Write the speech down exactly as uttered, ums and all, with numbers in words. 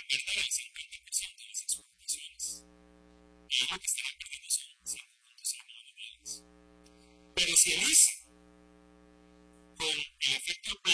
perder el cincuenta por ciento de las exportaciones. Y lo que estarán perdiendo son cinco punto cinco unidades. Pero si el I S